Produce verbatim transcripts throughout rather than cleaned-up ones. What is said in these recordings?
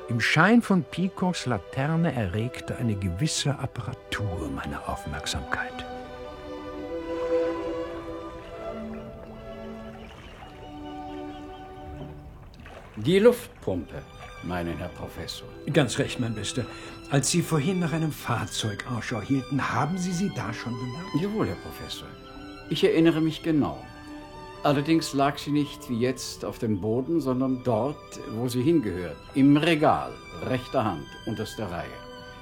Im Schein von Peacocks Laterne erregte eine gewisse Apparatur meine Aufmerksamkeit. Die Luftpumpe, meinen Herr Professor. Ganz recht, mein Bester. Als Sie vorhin nach einem Fahrzeug Ausschau hielten, haben Sie sie da schon bemerkt? Jawohl, Herr Professor. Ich erinnere mich genau. Allerdings lag sie nicht wie jetzt auf dem Boden, sondern dort, wo sie hingehört. Im Regal, rechter Hand, unterster Reihe.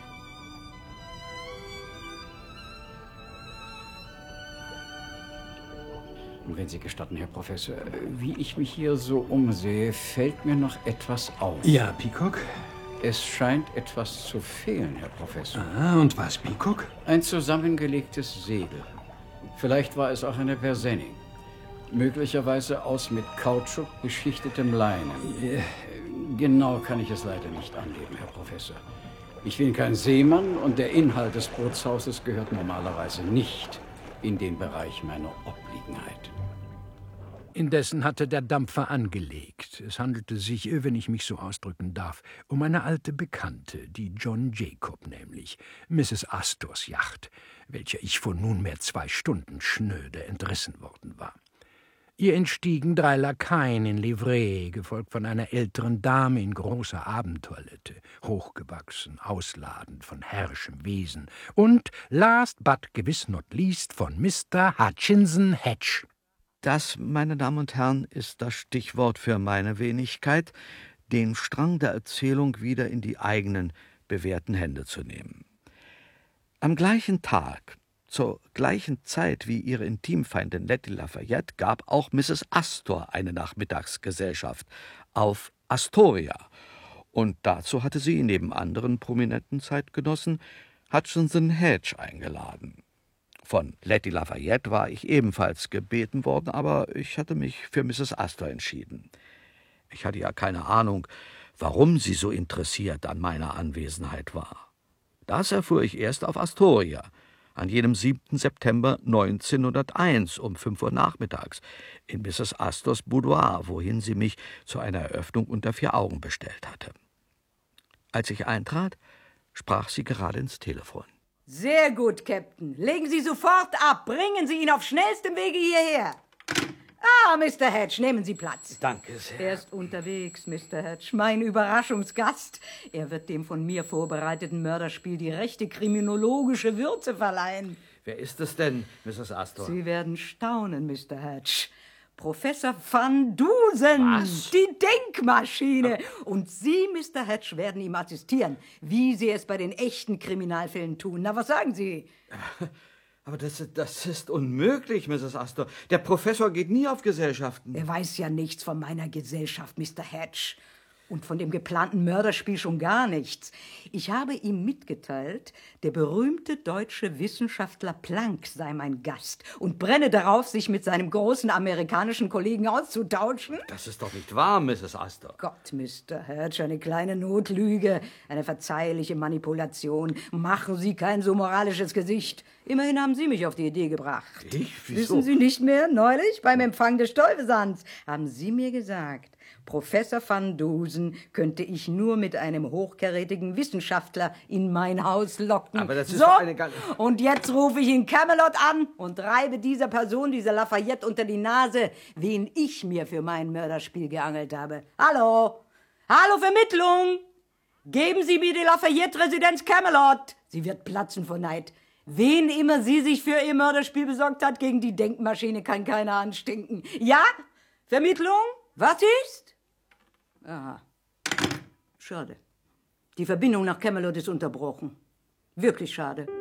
Und wenn Sie gestatten, Herr Professor, wie ich mich hier so umsehe, fällt mir noch etwas auf. Ja, Peacock? Es scheint etwas zu fehlen, Herr Professor. Ah, und was, Peacock? Ein zusammengelegtes Segel. Vielleicht war es auch eine Persenning. Möglicherweise aus mit Kautschuk beschichtetem Leinen. Yeah. Genau kann ich es leider nicht angeben, Herr Professor. Ich bin kein Seemann und der Inhalt des Bootshauses gehört normalerweise nicht in den Bereich meiner Obliegenheit. Indessen hatte der Dampfer angelegt. Es handelte sich, wenn ich mich so ausdrücken darf, um eine alte Bekannte, die John Jacob nämlich, Misses Astors Yacht, welcher ich vor nunmehr zwei Stunden schnöde entrissen worden war. Ihr entstiegen drei Lakaien in Livree, gefolgt von einer älteren Dame in großer Abendtoilette, hochgewachsen, ausladend, von herrschem Wesen, und, last but gewiss not least, von Mister Hutchinson Hedge. Das, meine Damen und Herren, ist das Stichwort für meine Wenigkeit, den Strang der Erzählung wieder in die eigenen, bewährten Hände zu nehmen. Am gleichen Tag, zur gleichen Zeit wie ihre Intimfeindin Letty Lafayette, gab auch Misses Astor eine Nachmittagsgesellschaft auf Astoria, und dazu hatte sie neben anderen prominenten Zeitgenossen Hutchinson Hedge eingeladen. Von Letty Lafayette war ich ebenfalls gebeten worden, aber ich hatte mich für Misses Astor entschieden. Ich hatte ja keine Ahnung, warum sie so interessiert an meiner Anwesenheit war. Das erfuhr ich erst auf Astoria, an jenem siebten September neunzehnhunderteins um fünf Uhr nachmittags, in Misses Astors Boudoir, wohin sie mich zu einer Eröffnung unter vier Augen bestellt hatte. Als ich eintrat, sprach sie gerade ins Telefon. Sehr gut, Captain. Legen Sie sofort ab. Bringen Sie ihn auf schnellstem Wege hierher. Ah, Mister Hedge, nehmen Sie Platz. Danke sehr. Er ist unterwegs, Mister Hedge, mein Überraschungsgast. Er wird dem von mir vorbereiteten Mörderspiel die rechte kriminologische Würze verleihen. Wer ist es denn, Misses Astor? Sie werden staunen, Mister Hedge. Professor Van Dusen, Was? die Denkmaschine. Und Sie, Mister Hedge, werden ihm assistieren, wie Sie es bei den echten Kriminalfällen tun. Na, was sagen Sie? Aber das, das ist unmöglich, Misses Astor. Der Professor geht nie auf Gesellschaften. Er weiß ja nichts von meiner Gesellschaft, Mister Hedge. Und von dem geplanten Mörderspiel schon gar nichts. Ich habe ihm mitgeteilt, der berühmte deutsche Wissenschaftler Planck sei mein Gast und brenne darauf, sich mit seinem großen amerikanischen Kollegen auszutauschen. Das ist doch nicht wahr, Misses Astor. Gott, Mister Hedge, eine kleine Notlüge, eine verzeihliche Manipulation. Machen Sie kein so moralisches Gesicht. Immerhin haben Sie mich auf die Idee gebracht. Ich? Wieso? Wissen Sie nicht mehr? Neulich beim Empfang des Stolpesands haben Sie mir gesagt, Professor Van Dusen könnte ich nur mit einem hochkarätigen Wissenschaftler in mein Haus locken. Aber das ist so, doch eine ganz... Und jetzt rufe ich in Camelot an und reibe dieser Person, dieser Lafayette, unter die Nase, wen ich mir für mein Mörderspiel geangelt habe. Hallo? Hallo, Vermittlung! Geben Sie mir die Lafayette-Residenz Camelot. Sie wird platzen vor Neid. Wen immer sie sich für ihr Mörderspiel besorgt hat, gegen die Denkmaschine kann keiner anstinken. Ja? Vermittlung? Was ist? Aha. Schade. Die Verbindung nach Camelot ist unterbrochen. Wirklich schade.